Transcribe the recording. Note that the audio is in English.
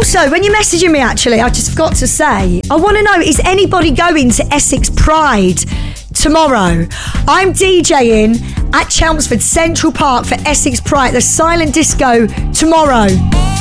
also, when you're messaging me, actually, I just forgot to say, I want to know, is anybody going to Essex Pride tomorrow? I'm DJing at Chelmsford Central Park for Essex Pride, the silent disco tomorrow.